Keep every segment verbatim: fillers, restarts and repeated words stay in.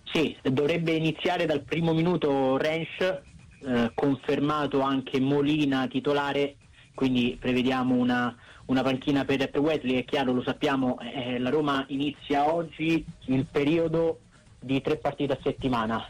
Sì, dovrebbe iniziare dal primo minuto Rensch, eh, confermato anche Molina titolare, quindi prevediamo una, una panchina per Wesley. È chiaro, lo sappiamo, eh, la Roma inizia oggi il periodo di tre partite a settimana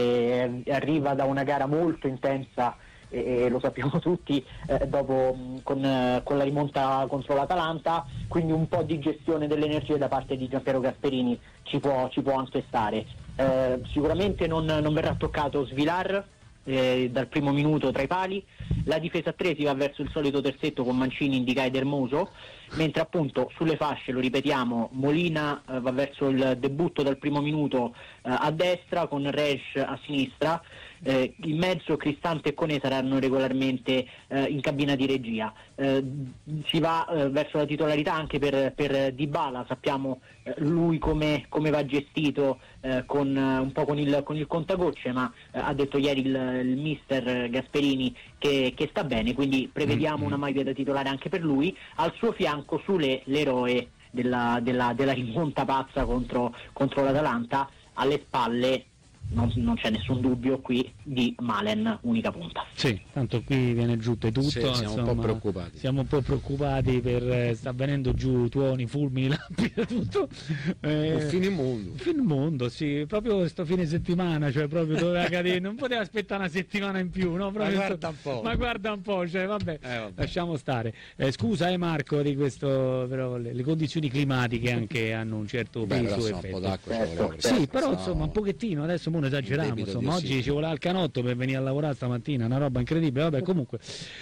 e arriva da una gara molto intensa, e, e lo sappiamo tutti, eh, dopo con, eh, con la rimonta contro l'Atalanta, quindi un po' di gestione delle energie da parte di Gianpiero Gasperini ci può, ci può anche stare. Eh, sicuramente non, non verrà toccato Svilar eh, dal primo minuto tra i pali. La difesa a tre si va verso il solito terzetto con Mancini, Indica ed Hermoso, mentre appunto sulle fasce, lo ripetiamo, Molina eh, va verso il debutto dal primo minuto eh, a destra con Resch a sinistra. Eh, in mezzo Cristante e Koné saranno regolarmente eh, in cabina di regia. Eh, si va eh, verso la titolarità anche per, per Dybala. Sappiamo eh, lui come, come va gestito, eh, con eh, un po' con il, con il contagocce, ma eh, ha detto ieri il, il mister Gasperini che, che sta bene, quindi prevediamo mm-hmm. una maglia da titolare anche per lui. Al suo fianco Sule, l'eroe della, della, della rimonta pazza contro, contro l'Atalanta, alle spalle Non, non c'è nessun dubbio qui di Malen, unica punta. Sì, tanto qui viene giù tutto. Sì, siamo insomma, un po' preoccupati. Siamo un po' preoccupati per eh, sta venendo giù tuoni, fulmini, lampi, tutto. Eh, un fine mondo. Un fine mondo, sì, proprio sto fine settimana, cioè proprio doveva cadere, non poteva aspettare una settimana in più, no? Ma guarda un po'. Ma guarda un po', cioè vabbè, eh, vabbè. lasciamo stare. Eh, scusa eh Marco di questo, però le, le condizioni climatiche anche hanno un certo Beh, peso e un po' effetto. d'acqua certo, ci Sì, però insomma un pochettino, adesso mo ne esageriamo, insomma, oggi ci voleva il canotto per venire a lavorare stamattina, una roba incredibile, vabbè comunque.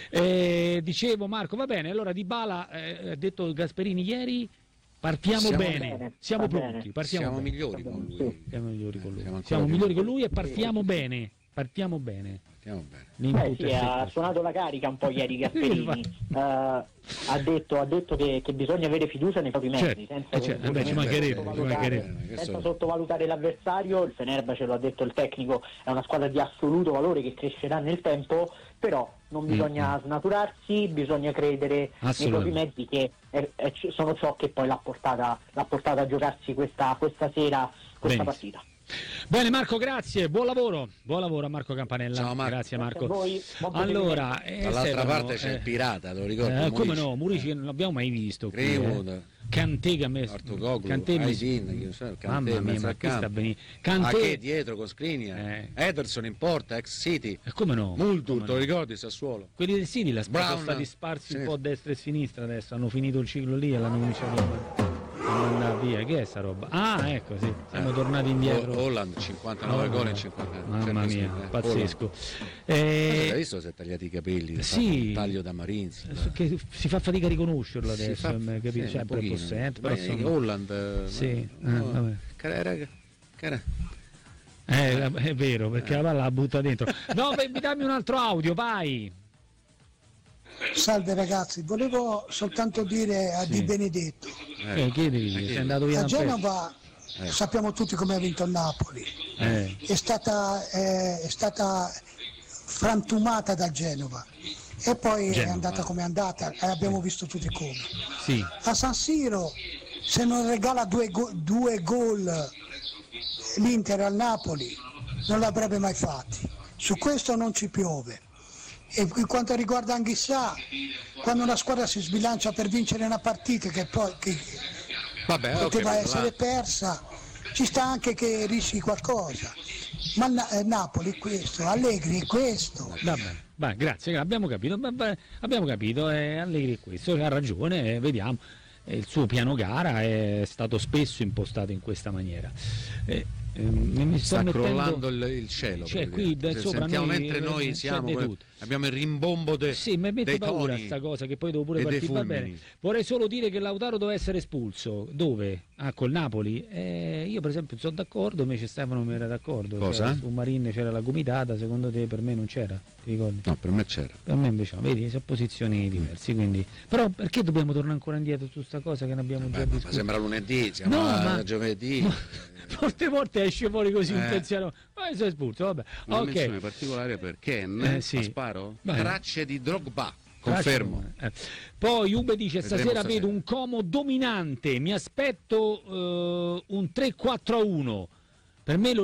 Eh, dicevo Marco, va bene, allora Dybala, eh, ha detto Gasperini ieri, partiamo siamo bene, bene, siamo bene. pronti, partiamo siamo bene. migliori con lui. Siamo migliori con lui, siamo, siamo migliori con lui e più. partiamo bene, partiamo bene. Partiamo bene. Beh, sì, ha suonato la carica un po' ieri Gasperini. uh, ha detto, ha detto che, che bisogna avere fiducia nei propri mezzi, certo, senza, certo, beh, ci mancherebbe, ci mancherebbe. senza sottovalutare l'avversario. Il Fenerbahce, lo ha detto il tecnico, è una squadra di assoluto valore che crescerà nel tempo, però non bisogna mm-hmm. snaturarsi, bisogna credere nei propri mezzi, che è, è, sono ciò che poi l'ha portata, l'ha portata a giocarsi questa, questa sera questa Benissimo. partita. Bene Marco, grazie, buon lavoro, buon lavoro a Marco Campanella. Ciao, Marco. Grazie Marco. Grazie a voi. Allora, eh, dall'altra servono, parte c'è eh, il pirata, te lo ricordi? Eh, come no, Murici non l'abbiamo mai visto. Greenwood, Kanté che ha messo Kanté, mamma mia, ma qui sta benissimo. Kanté che dietro con Skriniar, eh. Ederson in porta, ex City. E come no? Muldur, come te lo no. ricordi, Sassuolo? Quelli del City la Brown, sono stati sparsi sì. un po' a destra e a sinistra, adesso hanno finito il ciclo lì e l'hanno cominciato a andare via. Che è sta roba? Ah, ecco, sì, siamo eh. tornati indietro. Holland cinquantanove gol in cinquanta anni. Mamma mia, eh. pazzesco. Eh, hai visto se è tagliati i capelli? Sì, un taglio da Marinzi. Che si fa fatica a riconoscerlo adesso, fa, capito? Sì, sempre possente, però insomma... Holland sì, no, eh, vabbè. Cara, cara. Eh, è vero, perché eh. la palla la butta dentro. No, beh, dammi un altro audio, vai. Salve ragazzi, volevo soltanto dire a sì. Di Benedetto. Eh, che devi dire? Sei andato via a Genova eh. sappiamo tutti come ha vinto il Napoli. Eh. È stata eh, è stata frantumata dal Genova e poi Genova. è andata come è andata e abbiamo visto tutti come. Sì. A San Siro, se non regala due, go- due gol l'Inter al Napoli, non l'avrebbe mai fatti. Su questo non ci piove. E quanto riguarda Anghissà, quando una squadra si sbilancia per vincere una partita che poi che Vabbè, poteva okay, essere persa, ci sta anche che rischi qualcosa. Ma Na- eh, Napoli è questo, Allegri è questo. Vabbè, vai, grazie, abbiamo capito, vabbè, abbiamo capito, eh, Allegri è questo, ha ragione, eh, vediamo. Eh, il suo piano gara è stato spesso impostato in questa maniera. Eh, mi sto sta mettendo... crollando il, il cielo, cioè, qui da sopra sentiamo noi, mentre noi siamo que... abbiamo il rimbombo de... sì, mi mette dei paura toni sta cosa che poi devo pure e partire. Va bene. Vorrei solo dire che Lautaro doveva essere espulso. Dove? Ah, col Napoli. Eh, io per esempio sono d'accordo, invece Stefano mi era d'accordo. Cosa? Cioè, su Marin c'era la gomitata, secondo te per me non c'era? Ti ricordi? No, per me c'era. Per me invece no, vedi, sono posizioni diverse, quindi. Però perché dobbiamo tornare ancora indietro su sta cosa che ne abbiamo Vabbè, già discusso? Ma sembra lunedì, siamo no, a ma... giovedì. Ma... Molte volte esce fuori così eh. un pensiero, ma sei espulso, vabbè. Una ok. menzione particolare per Ken, eh, sì. Sparo, Vai. tracce di Drogba, confermo. Eh. Poi Ube dice Vedremo stasera, stasera vedo un Como dominante, mi aspetto uh, un tre quattro a uno, per me lo